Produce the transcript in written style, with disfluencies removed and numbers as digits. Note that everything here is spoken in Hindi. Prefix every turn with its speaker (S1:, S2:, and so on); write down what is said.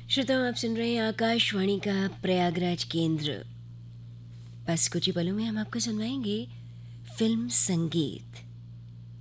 S1: श्रोताओं, आप सुन रहे हैं आकाशवाणी का प्रयागराज केंद्र। बस कुछ ही पलों में हम आपको सुनवाएंगे फिल्म संगीत।